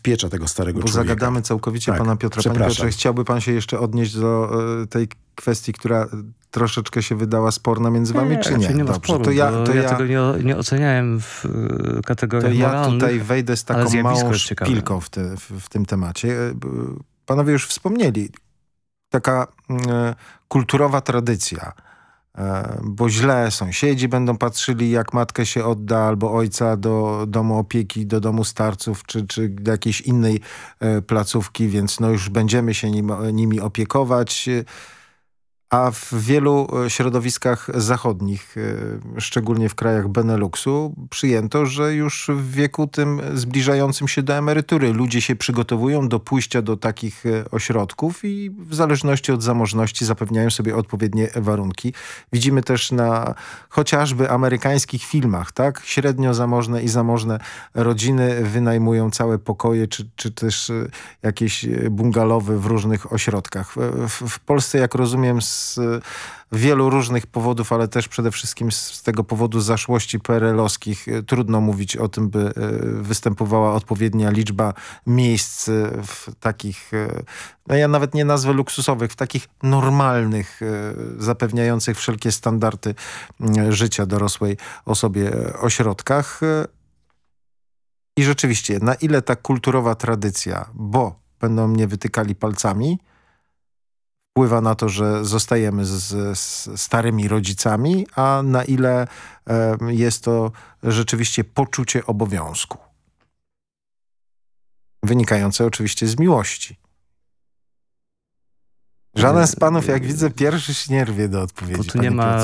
rozpiecza tego starego Bo człowieka. zagadamy całkowicie Tak, pana Piotra. Panie Piotrze, chciałby pan się jeszcze odnieść do tej kwestii, która troszeczkę się wydała sporna między wami, czy nie? Nie ma Dobrze, sporu, ja tego nie oceniałem w kategoriach moralnych. To ja tutaj wejdę z taką małą szpilką w tym temacie. Panowie już wspomnieli, taka kulturowa tradycja, bo źle sąsiedzi będą patrzyli, jak matkę się odda albo ojca do domu opieki, do domu starców, czy do jakiejś innej placówki, więc no już będziemy się nimi opiekować. A w wielu środowiskach zachodnich, szczególnie w krajach Beneluxu, przyjęto, że już w wieku tym zbliżającym się do emerytury ludzie się przygotowują do pójścia do takich ośrodków i w zależności od zamożności zapewniają sobie odpowiednie warunki. Widzimy też na chociażby amerykańskich filmach, tak? Średnio zamożne i zamożne rodziny wynajmują całe pokoje, czy też jakieś bungalowy w różnych ośrodkach. W Polsce, jak rozumiem, z wielu różnych powodów, ale też przede wszystkim z tego powodu zaszłości PRL-owskich trudno mówić o tym, by występowała odpowiednia liczba miejsc w takich, no ja nawet nie nazwę luksusowych, w takich normalnych, zapewniających wszelkie standardy życia dorosłej osobie ośrodkach. I rzeczywiście, na ile ta kulturowa tradycja, bo będą mnie wytykali palcami, wpływa na to, że zostajemy z starymi rodzicami, a na ile jest to rzeczywiście poczucie obowiązku. Wynikające oczywiście z miłości. Żaden z panów, jak widzę, pierwszy się nie rwie do odpowiedzi. Bo tu nie ma,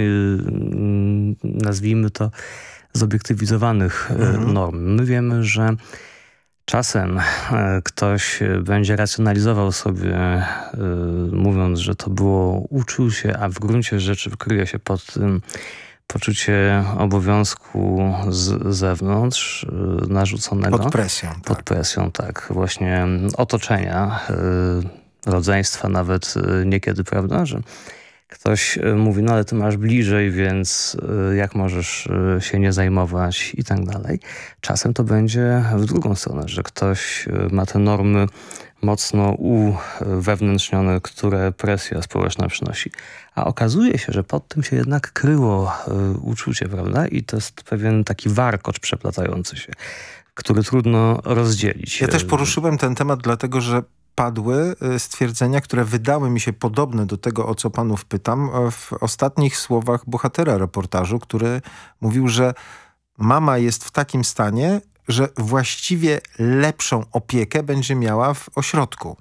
nazwijmy to, zobiektywizowanych norm. My wiemy, że czasem ktoś będzie racjonalizował sobie, mówiąc, że to było uczucie, a w gruncie rzeczy kryje się pod tym poczucie obowiązku z zewnątrz, narzuconego. Pod presją. Tak. Pod presją, tak. Właśnie otoczenia, rodzeństwa nawet niekiedy, prawda, że ktoś mówi, no ale ty masz bliżej, więc jak możesz się nie zajmować i tak dalej. Czasem to będzie w drugą stronę, że ktoś ma te normy mocno uwewnętrznione, które presja społeczna przynosi. A okazuje się, że pod tym się jednak kryło uczucie, prawda? I to jest pewien taki warkocz przeplatający się, który trudno rozdzielić. Ja też poruszyłem ten temat, dlatego że padły stwierdzenia, które wydały mi się podobne do tego, o co panów pytam, w ostatnich słowach bohatera reportażu, który mówił, że mama jest w takim stanie, że właściwie lepszą opiekę będzie miała w ośrodku.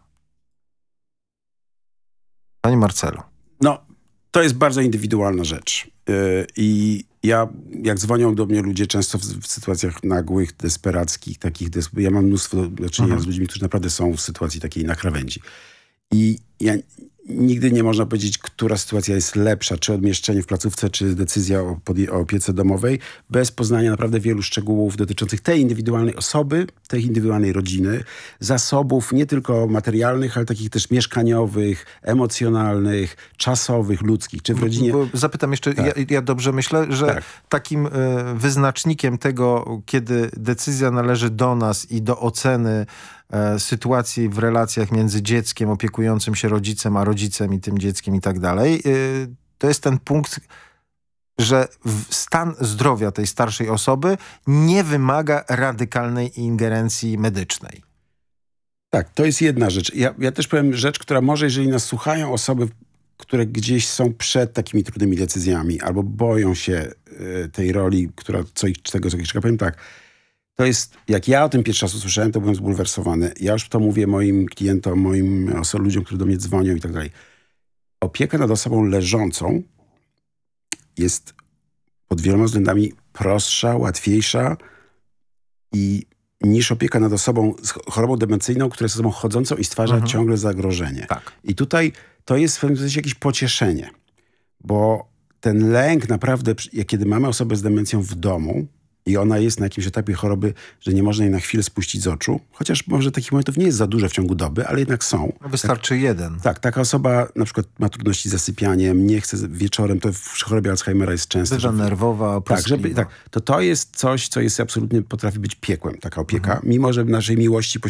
Panie Marcelo. No, to jest bardzo indywidualna rzecz. I ja, jak dzwonią do mnie ludzie często w sytuacjach nagłych, desperackich, ja mam mnóstwo do czynienia z ludźmi, którzy naprawdę są w sytuacji takiej na krawędzi. I ja nigdy nie można powiedzieć, która sytuacja jest lepsza, czy odmieszczenie w placówce, czy decyzja o opiece domowej, bez poznania naprawdę wielu szczegółów dotyczących tej indywidualnej osoby, tej indywidualnej rodziny, zasobów nie tylko materialnych, ale takich też mieszkaniowych, emocjonalnych, czasowych, ludzkich. Czy w rodzinie... Zapytam jeszcze, tak. ja dobrze myślę, że tak. Takim wyznacznikiem tego, kiedy decyzja należy do nas i do oceny sytuacji w relacjach między dzieckiem opiekującym się rodzicem, a rodzicem i tym dzieckiem i tak dalej, to jest ten punkt, że stan zdrowia tej starszej osoby nie wymaga radykalnej ingerencji medycznej. Tak, to jest jedna rzecz. Ja też powiem rzecz, która może, jeżeli nas słuchają osoby, które gdzieś są przed takimi trudnymi decyzjami albo boją się tej roli, czego czeka, powiem tak, to jest, jak ja o tym pierwszy raz usłyszałem, to byłem zbulwersowany. Ja już to mówię moim klientom, ludziom, którzy do mnie dzwonią i tak dalej. Opieka nad osobą leżącą jest pod wieloma względami prostsza, łatwiejsza niż opieka nad osobą z chorobą demencyjną, która jest osobą chodzącą i stwarza ciągle zagrożenie. Tak. I tutaj to jest w pewnym sensie jakieś pocieszenie, bo ten lęk naprawdę, kiedy mamy osobę z demencją w domu, i ona jest na jakimś etapie choroby, że nie można jej na chwilę spuścić z oczu. Chociaż może takich momentów nie jest za dużo w ciągu doby, ale jednak są. Wystarczy jeden. Tak, taka osoba na przykład ma trudności z zasypianiem, nie chce wieczorem, to w chorobie Alzheimera jest często. Bywa nerwowa, oprzyskliwa. To jest coś, co jest absolutnie, potrafi być piekłem, taka opieka. Mimo, że naszej miłości